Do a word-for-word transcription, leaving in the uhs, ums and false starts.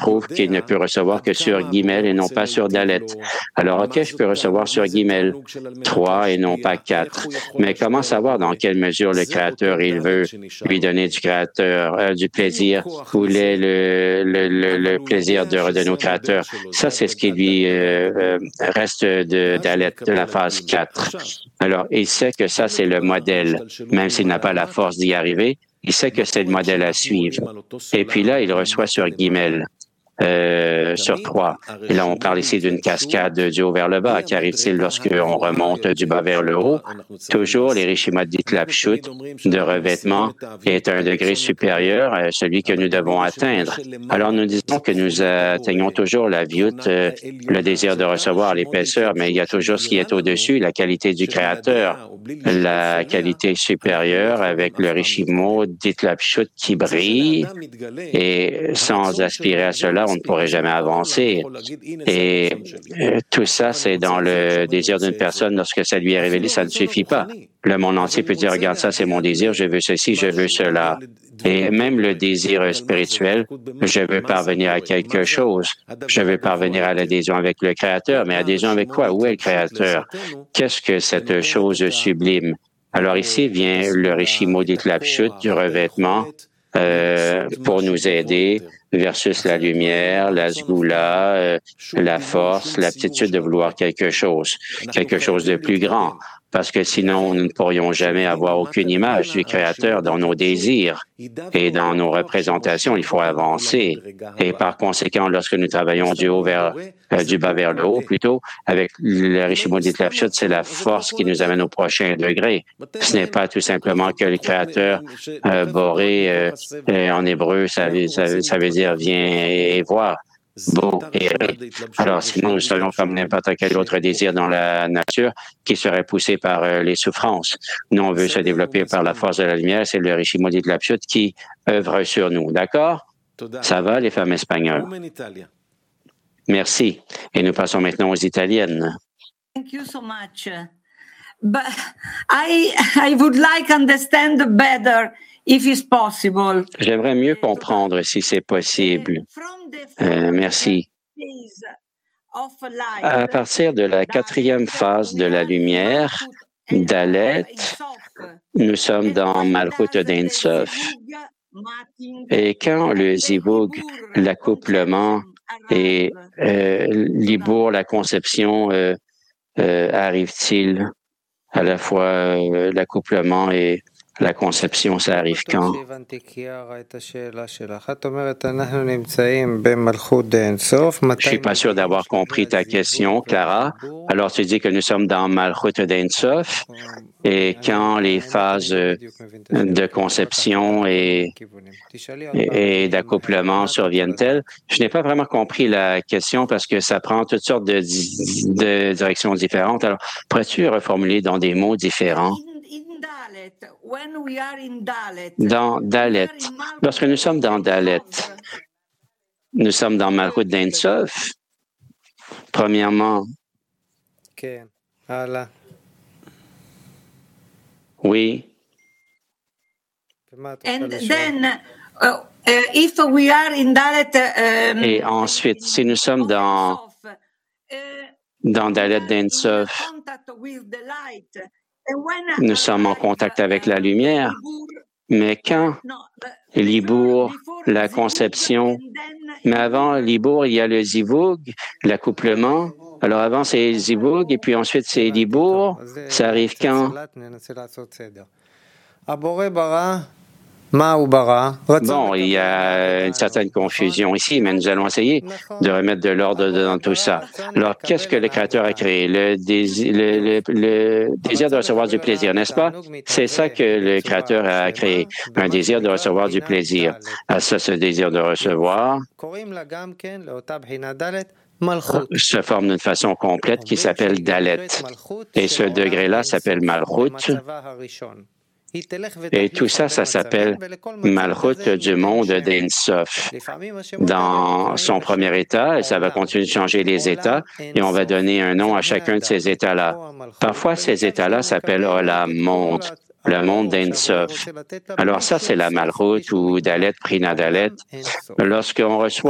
trouve qu'il ne peut recevoir que sur Gimel et non pas sur Dalet. Alors, OK, je peux recevoir sur Gimel trois et non pas quatre. Mais comment savoir dans quelle mesure le Créateur, il veut lui donner du Créateur, euh, du plaisir, ou le, le, le, le plaisir de redonner au Créateur? Ça, c'est ce qui lui euh, euh, reste de Dalet, de la phase quatre. Alors, il sait que ça, c'est le modèle, même s'il n'a pas la force d'y arriver. Il sait que c'est le modèle à suivre. Et puis là, il reçoit sur Gimel, euh, sur trois. Et là, on parle ici d'une cascade du haut vers le bas. Qu'arrive-t-il lorsqu'on remonte du bas vers le haut? Toujours, les Rishimot d'Itlapshut, de revêtement, est un degré supérieur à celui que nous devons atteindre. Alors, nous disons que nous atteignons toujours la viout, euh, le désir de recevoir l'épaisseur, mais il y a toujours ce qui est au-dessus, la qualité du Créateur, la qualité supérieure avec le Rishimot d'Itlapshut qui brille. Et sans aspirer à cela, on ne pourrait jamais avancer. Et euh, tout ça, c'est dans le désir d'une personne. Lorsque ça lui est révélé, ça ne suffit pas. Le monde entier peut dire, regarde, ça, c'est mon désir, je veux ceci, je veux cela. Et même le désir spirituel, je veux parvenir à quelque chose. Je veux parvenir à l'adhésion avec le Créateur. Mais adhésion avec quoi? Où est le Créateur? Qu'est-ce que cette chose sublime? Alors ici vient le Rishimot d'Itlapshut, du revêtement, euh, pour nous aider versus la lumière, la sgoula, euh, la force, l'aptitude de vouloir quelque chose, quelque chose de plus grand. Parce que sinon, nous ne pourrions jamais avoir aucune image du Créateur dans nos désirs et dans nos représentations. Il faut avancer. Et par conséquent, lorsque nous travaillons du haut vers, euh, du bas vers le haut, plutôt, avec le Rishimot d'Itlapshut, c'est la force qui nous amène au prochain degré. Ce n'est pas tout simplement que le Créateur, euh, boré, euh, en hébreu, ça veut, ça, veut, ça veut dire viens et voir. Beau et alors sinon nous serions comme n'importe quel autre désir dans la nature qui serait poussé par euh, les souffrances. Nous on veut se développer par la force de la lumière, c'est le Rishimot d'Itlapshut qui œuvre sur nous, d'accord? Ça va les femmes espagnoles? Merci. Et nous passons maintenant aux italiennes. Thank you so much. But I I would like to understand better if it's possible. J'aimerais mieux comprendre si c'est possible. Euh, merci. À partir de la quatrième phase de la lumière, Dalet, nous sommes dans Malchut d'Ein Sof. Et quand le Zivug, l'accouplement et euh, l'Ibour, la conception, euh, euh, arrive-t-il à la fois euh, l'accouplement et la conception, ça arrive quand? Je suis pas sûr d'avoir compris ta question, Clara. Alors, tu dis que nous sommes dans Malchut d'Ein Sof et quand les phases de conception et, et, et d'accouplement surviennent-elles? Je n'ai pas vraiment compris la question parce que ça prend toutes sortes de, de directions différentes. Alors, pourrais-tu reformuler dans des mots différents? Dans Dalet, lorsque nous sommes dans Dalet, nous sommes dans Malchut d'Ein Sof. Premièrement, oui. And then, uh, uh, if we are in Dalet, um, et ensuite, si nous sommes dans, dans Dalet d'Ein Sof, nous sommes en contact avec la lumière, mais quand l'Ibour, la conception, mais avant l'Ibour, il y a le Zivug, l'accouplement. Alors avant, c'est Zivug, et puis ensuite, c'est l'Ibour. Ça arrive quand? Bon, il y a une certaine confusion ici, mais nous allons essayer de remettre de l'ordre dans tout ça. Alors, qu'est-ce que le Créateur a créé? Le désir, le, le, le désir de recevoir du plaisir, n'est-ce pas? C'est ça que le Créateur a créé, un désir de recevoir du plaisir. À ça, ce désir de recevoir se forme d'une façon complète qui s'appelle Dalet. Et ce degré-là s'appelle Malchut. Et tout ça, ça s'appelle Malchut du monde d'Ein Sof. Dans son premier état, et ça va continuer de changer les états, et on va donner un nom à chacun de ces états-là. Parfois, ces états-là s'appellent Olam, monde, le monde d'Ein Sof. Alors ça, c'est la Malchut ou Dalet, Prina Dalet. Lorsqu'on reçoit